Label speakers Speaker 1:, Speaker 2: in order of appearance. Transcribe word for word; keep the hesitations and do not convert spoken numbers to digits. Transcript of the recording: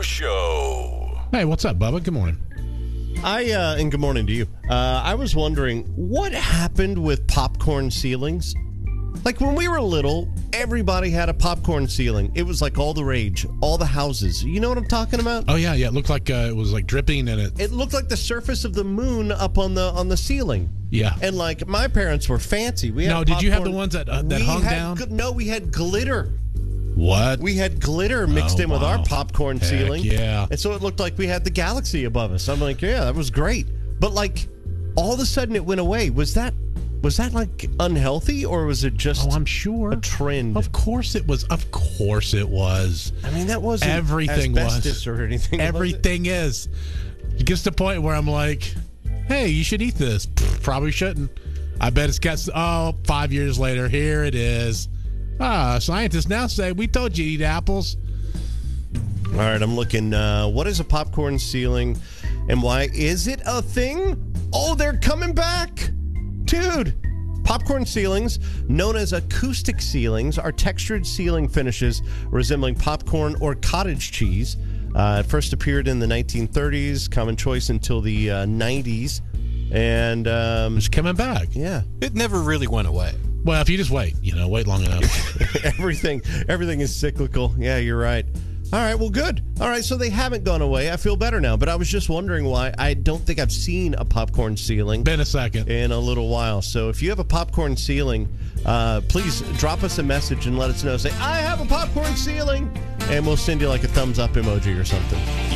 Speaker 1: Show.
Speaker 2: Hey, what's up, Bubba? Good morning.
Speaker 3: I uh, and good morning to you. Uh, I was wondering what happened with popcorn ceilings. Like when we were little, everybody had a popcorn ceiling. It was like all the rage, all the houses. You know what I'm talking about?
Speaker 2: Oh yeah, yeah. It looked like uh, it was like dripping, and it.
Speaker 3: It looked like the surface of the moon up on the on the ceiling.
Speaker 2: Yeah.
Speaker 3: And like my parents were fancy. We had
Speaker 2: no, did you have the
Speaker 3: popcorn-
Speaker 2: ones that uh, that
Speaker 3: we
Speaker 2: hung
Speaker 3: had
Speaker 2: down?
Speaker 3: gl- no, we had glitter.
Speaker 2: What?
Speaker 3: We had glitter mixed
Speaker 2: Oh,
Speaker 3: in with
Speaker 2: wow.
Speaker 3: our popcorn
Speaker 2: Heck
Speaker 3: ceiling.
Speaker 2: yeah.
Speaker 3: And so it looked like we had the galaxy above us. I'm like, yeah, that was great. But like all of a sudden it went away. Was that was that like unhealthy, or was it just
Speaker 2: Oh, I'm sure.
Speaker 3: a trend?
Speaker 2: Of course it was. Of course it was.
Speaker 3: I mean, that wasn't
Speaker 2: Everything
Speaker 3: asbestos
Speaker 2: was.
Speaker 3: or anything. was it?
Speaker 2: Everything is. It gets to the point where I'm like, hey, you should eat this. Pfft, probably shouldn't. I bet it's got, oh, five years later, here it is. Ah, scientists now say, we told you to eat apples.
Speaker 3: All right, I'm looking. Uh, what is a popcorn ceiling, and why is it a thing? Oh, they're coming back, dude. Popcorn ceilings, known as acoustic ceilings, are textured ceiling finishes resembling popcorn or cottage cheese. Uh, it first appeared in the nineteen thirties, common choice until the uh, nineties, and um,
Speaker 2: It's coming back.
Speaker 3: yeah,
Speaker 4: It never really went away.
Speaker 2: Well, if you just wait, you know, wait long enough.
Speaker 3: everything everything is cyclical. Yeah, you're right. All right, well, good. All right, so they haven't gone away. I feel better now, but I was just wondering why. I don't think I've seen a popcorn ceiling
Speaker 2: Been a second.
Speaker 3: in a little while. So if you have a popcorn ceiling, uh, please drop us a message and let us know. Say, I have a popcorn ceiling, and we'll send you like a thumbs up emoji or something.